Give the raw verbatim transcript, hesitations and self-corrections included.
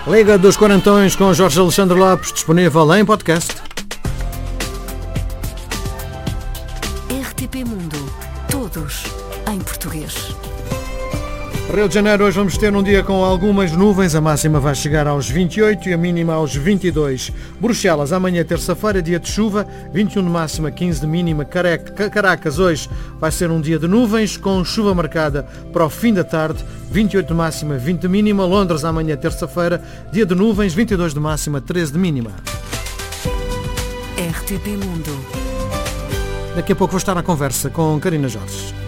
Liga dos Quarentões com Jorge Alexandre Lopes, disponível em podcast. R T P Mundo, todos em português. Rio de Janeiro, hoje vamos ter um dia com algumas nuvens, a máxima vai chegar aos vinte e oito e a mínima aos vinte e dois. Bruxelas, amanhã terça-feira, dia de chuva, vinte e um de máxima, quinze de mínima. Caracas, hoje vai ser um dia de nuvens, com chuva marcada para o fim da tarde, vinte e oito de máxima, vinte de mínima. Londres, amanhã terça-feira, dia de nuvens, vinte e dois de máxima, treze de mínima. R T P Mundo. Daqui a pouco vou estar à conversa com Karina Jorge.